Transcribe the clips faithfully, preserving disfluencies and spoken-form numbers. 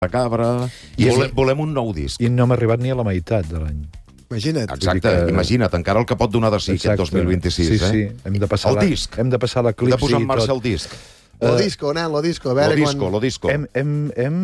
La cabra... I volem, volem un nou disc. I no hem arribat ni a la meitat de l'any. Imagina't. Exacte, que... imagina't, encara el que pot donar de si aquest dos mil vint-sis. Sí, eh? sí, hem de passar el la, disc. Hem de passar l'eclipsi i tot. Hem de posar en marxa el disc. Lo disco, nen, lo disco. A veure lo disco, quan... lo disco. Hem, hem, hem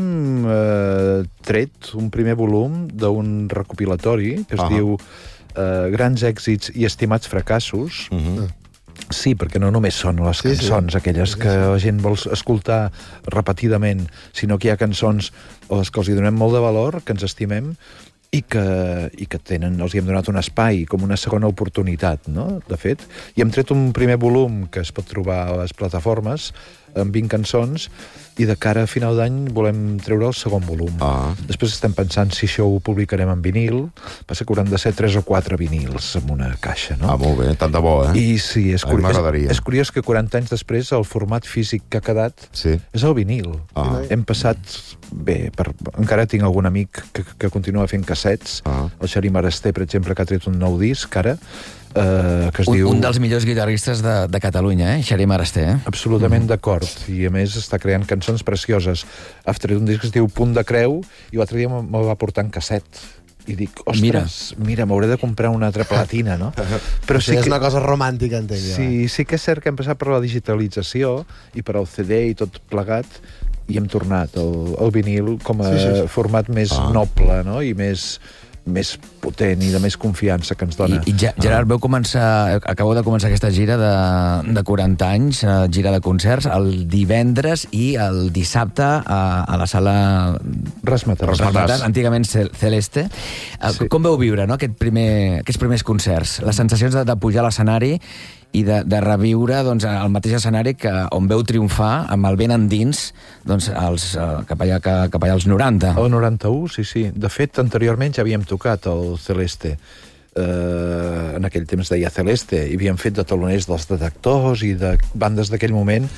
uh, tret un primer volum d'un recopilatori que es uh -huh. diu uh, Grans èxits i estimats fracassos. Uh -huh. Sí, perquè no només són les sí, cançons sí. aquelles que la gent vol escoltar repetidament, sinó que hi ha cançons a les que els hi donem molt de valor, que ens estimem, i que, i que tenen, els hi hem donat un espai, com una segona oportunitat, no?, de fet. I hem tret un primer volum que es pot trobar a les plataformes, amb vint cançons, i de cara a final d'any volem treure el segon volum. Ah. Després estem pensant si això ho publicarem en vinil, passa que hauran de ser tres o quatre vinils en una caixa, no? Ah, molt bé, tant de bo, eh? I sí, és, curi és, és curiós que quaranta anys després el format físic que ha quedat sí. és el vinil. Ah. Hem passat... Bé, per, encara tinc algun amic que, que continua fent cassets, ah. el Xarí Marasté, per exemple, que ha tret un nou disc ara, eh, que es un, diu... Un dels millors guitarristes de, de Catalunya, eh? Xarí Marasté, eh? Absolutament mm. d'acord, i a més està creant cançons precioses. Ha tret un disc que es diu Punt de Creu, i l'altre dia me'l va portar en casset. I dic, ostres, mira, mira m'hauré de comprar una altra platina, no? Però sí, sí que és una cosa romàntica, entenc. Sí, sí que és cert que hem passat per la digitalització i per el C D i tot plegat, i hem tornat al, al vinil com a sí, sí, sí. format més ah. noble, no?, i més, més potent i de més confiança que ens dona. I, i Gerard, ah. veu començar, acabeu de començar aquesta gira de, de quaranta anys, gira de concerts, el divendres i el dissabte a, a la sala Rasmatàs, Rasmatàs, antigament Celeste. Sí. Com veu viure, no?, aquest primer, aquests primers concerts? Les sensacions de, de pujar a l'escenari i de, de reviure doncs, el mateix escenari que, on veu triomfar amb el vent endins doncs, els, uh, cap, allà, cap allà als noranta. El noranta-u, sí, sí. De fet, anteriorment ja havíem tocat el Celeste. Uh, en aquell temps deia Celeste, i havíem fet de taloners dels Detectors i de bandes d'aquell moment,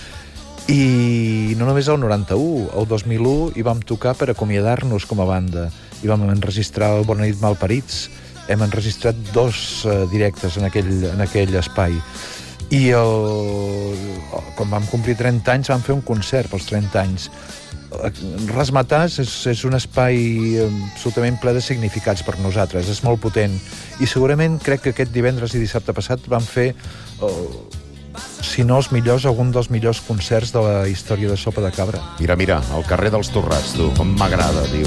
i no només el noranta-u, el dos mil u hi vam tocar per acomiadar-nos com a banda, i vam enregistrar el Bona nit Malparits. Hem enregistrat dos uh, directes en aquell, en aquell espai. I el, quan vam complir trenta anys vam fer un concert pels trenta anys. Rasmatàs és, és un espai absolutament ple de significats per nosaltres, és molt potent. I segurament crec que aquest divendres i dissabte passat vam fer, uh, si no els millors, algun dels millors concerts de la història de Sopa de Cabra. Mira, mira, al carrer dels Torrats, tu, com m'agrada, diu.